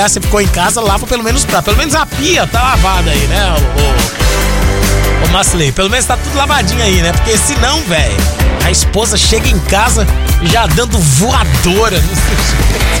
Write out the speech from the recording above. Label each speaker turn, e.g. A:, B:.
A: você ficou em casa, lava pelo menos prato. Pelo menos a pia tá lavada aí, né, ô Marcelei? Pelo menos tá tudo lavadinho aí, né? Porque senão, velho, a esposa chega em casa já dando voadora no sujeito.